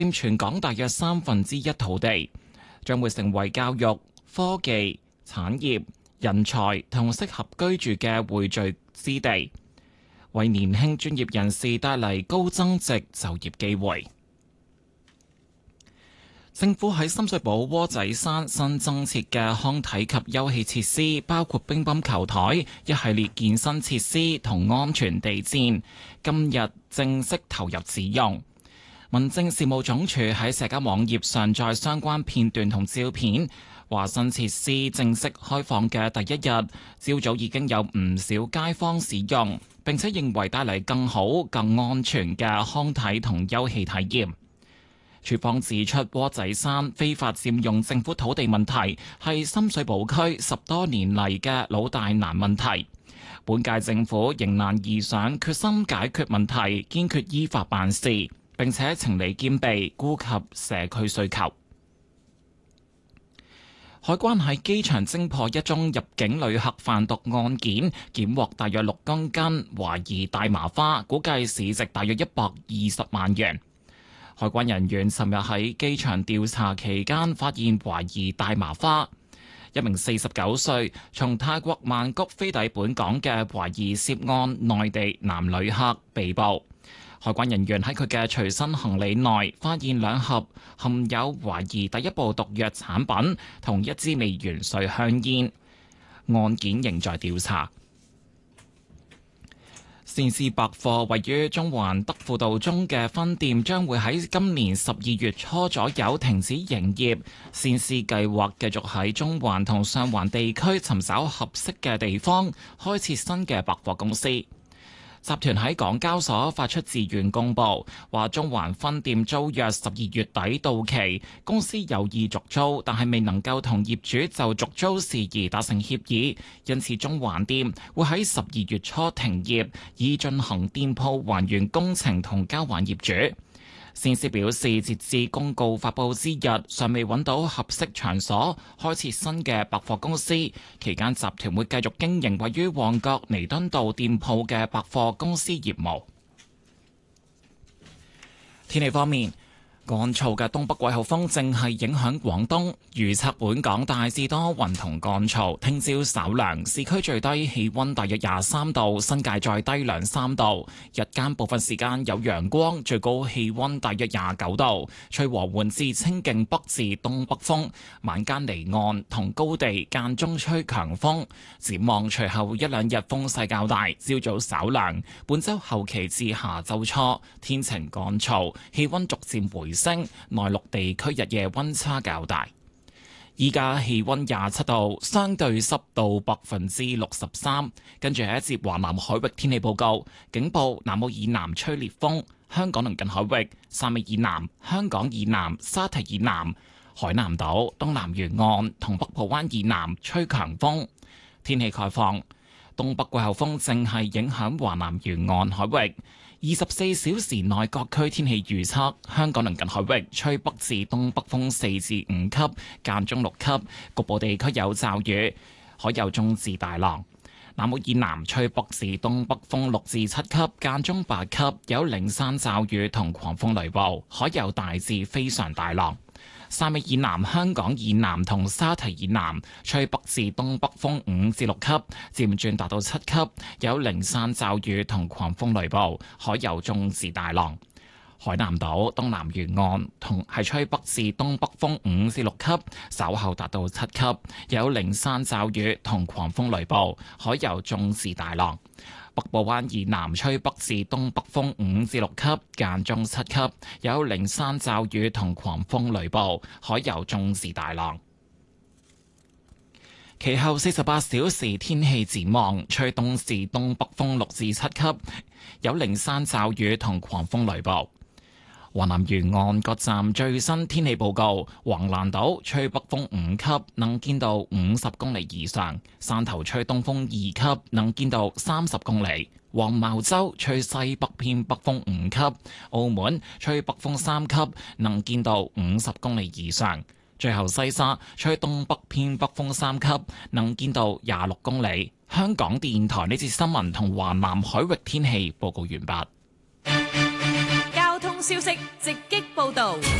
佔全港大約1/3土地，將會成為教育、科技、產業、人才同適合居住嘅匯聚之地，為年輕專業人士帶嚟高增值就業機會。政府喺深水埗窩仔山新增設嘅康體及休憩設施，包括乒乓球台、一系列健身設施同安全地氈，今日正式投入使用。民政事務總署喺社交網頁上載相關片段同照片，話新設施正式開放嘅第一日，朝早已經有唔少街坊使用，並且認為帶嚟更好、更安全嘅康體同休憩體驗。署方指出，窩仔山非法佔用政府土地問題係深水埗區10多年嚟嘅老大難問題。本屆政府迎難而上，決心解決問題，堅決依法辦事，並且情理兼備，顧及社區需求。海關喺機場偵破一宗入境旅客販毒案件，檢獲大約6公斤懷疑大麻花，估計市值大約120萬元。海關人員尋日喺機場調查期間發現懷疑大麻花，一名49歲從泰國曼谷飛抵本港嘅懷疑涉案內地男旅客被捕。海關人員喺佢嘅隨身行李內發現2盒含有懷疑第一部毒藥產品同1支未完稅香煙，案件仍在調查。善事百貨位於中環德輔道中嘅分店將會喺今年12月初左右停止營業。善事計劃繼續喺中環同上環地區尋找合適嘅地方開設新嘅百貨公司。集團喺港交所發出自願公佈，話中環分店租約12月底到期，公司有意續租，但係未能夠同業主就續租事宜達成協議，因此中環店會喺12月初停業，以進行店鋪還原工程同交還業主。善事表示，截至公告發佈之日，尚未揾到合適場所開設新嘅百貨公司。期間集團會繼續經營位於旺角彌敦道店鋪嘅百貨公司業務。天氣方面，乾燥嘅東北季候風正係影響廣東，預測本港大致多雲同乾燥。聽朝稍涼，市區最低氣溫大約23度，新界再低2-3度。日間部分時間有陽光，最高氣溫大約29度，吹和緩至清勁北至東北風。晚間離岸同高地間中吹強風。展望隨後1-2日風勢較大，朝早稍涼。本週後期至下週初天晴乾燥，氣溫逐漸回升，內陸地區日夜溫差較大。依家氣溫27度，相對濕度63%。跟住係一節華南海域天氣報告，警報南澳以南吹烈風，香港鄰近海域、汕尾以南、香港以南、沙堤以南、海南島東南沿岸同北部灣以南吹強風。天氣概況，東北季候風正係影響華南沿岸海域。24小時內各區天氣預測：香港鄰近海域吹北至東北風4至5級，間中6級，局部地區有驟雨，海有中至大浪。南澳以南吹北至東北風6至7級，間中8級，有零散驟雨同狂風雷暴，海有大至非常大浪。汕尾以南、香港以南同沙堤以南吹北至東北風5至6級，漸轉達到7級，有零散驟雨同狂風雷暴，海有中至大浪。海南島東南沿岸同係吹北至東北風5至6級，稍後達到7級，有零散驟雨同狂風雷暴，海有中至大浪。北部灣以南吹北至東北風5至6級，間中7級，有零散驟雨同狂風雷暴，海有中至大浪。其後48小時天氣展望，吹東至東北風6至7級，有零散驟雨同狂風雷暴。華南沿岸各站最新天氣報告：橫瀾島吹北風5級，能見度50公里以上；汕頭吹東風2級，能見度30公里；黃茅洲吹西北偏北風5級；澳門吹北風3級，能見度50公里以上。最後西沙吹東北偏北風3級，能見度26公里。香港電台呢節新聞同華南海域天氣報告完畢。 消息直擊報導。